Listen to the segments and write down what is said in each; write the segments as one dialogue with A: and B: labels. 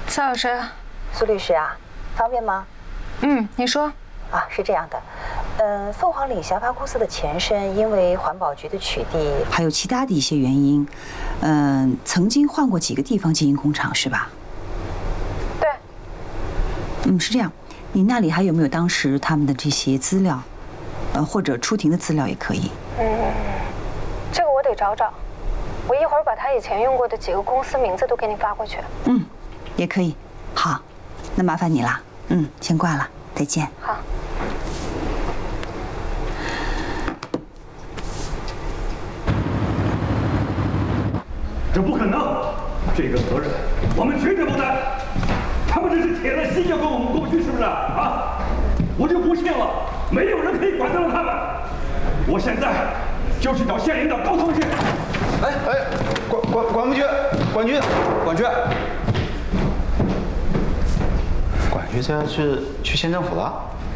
A: 曹老师，
B: 苏律师啊，方便吗？
A: 你说。
B: 啊，是这样的，凤凰岭峡发公司的前身因为环保局的取缔，还有其他的一些原因，曾经换过几个地方经营工厂，是吧？
A: 对。
B: 是这样。你那里还有没有当时他们的这些资料，或者出庭的资料也可以？
A: 这个我得找找。我一会儿把他以前用过的几个公司名字都给你发过去。
B: 也可以。好，那麻烦你了。先挂了，再见。
A: 好。
C: 这不可能，这个责任我们绝对不担。他们这是铁了心要跟我们过不去，是不是啊？我就不信了，没有人可以管得了他们。我现在就去找县领导沟通去。
D: 管局这是去县政府了？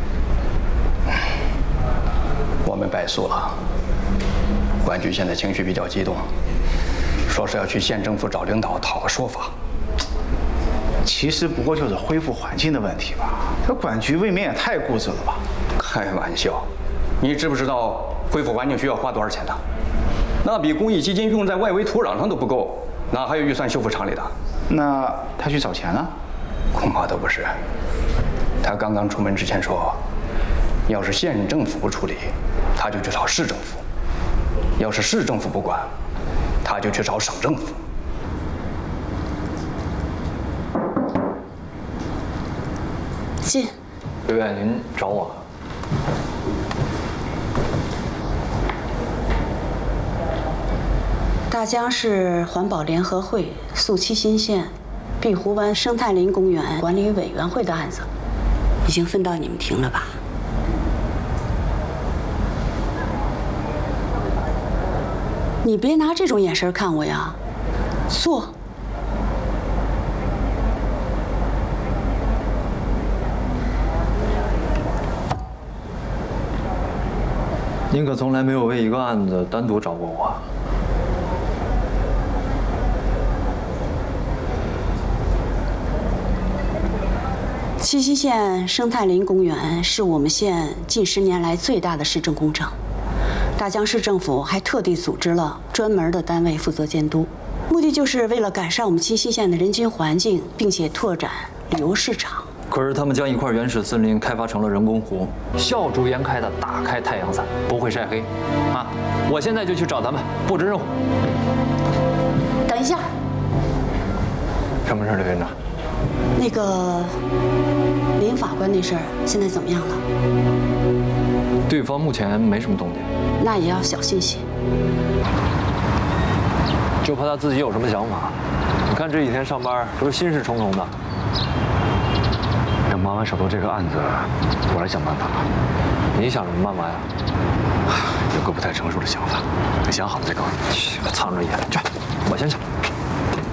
E: 我们败诉了。管局现在情绪比较激动，说是要去县政府找领导讨个说法。
D: 其实不过就是恢复环境的问题吧。这管局未免也太固执了吧？
E: 开玩笑，你知不知道恢复环境需要花多少钱呢？那比公益基金用在外围土壤上都不够，哪还有预算修复厂里的？
D: 那他去找钱了？
E: 恐怕都不是。他刚刚出门之前说，要是县政府不处理，他就去找市政府；要是市政府不管，他就去找省政府。
B: 进。
F: 刘院，您找我？
B: 大江市环保联合会诉七星县碧湖湾生态林公园管理委员会的案子，已经分到你们庭了吧？你别拿这种眼神看我呀，坐。
F: 您可从来没有为一个案子单独找过我。
B: 七溪县生态林公园是我们县近10年来最大的市政工程，大江市政府还特地组织了专门的单位负责监督，目的就是为了改善我们七溪县的人均环境，并且拓展旅游市场。
F: 可是他们将一块原始森林开发成了人工湖，笑逐颜开的打开太阳伞，不会晒黑。啊，我现在就去找他们布置任务。
B: 等一下，
F: 什么事，刘院长？
B: 那个林法官那事儿现在怎么样了？
F: 对方目前没什么动静。
B: 那也要小心些。
F: 就怕他自己有什么想法。你看这几天上班都是心事重重的。
G: 等忙完手头这个案子，我来想办法。
F: 你想什么办法呀？
G: 有个不太成熟的想法，等想好了再告诉你。
F: 藏着掖着，去，我先去。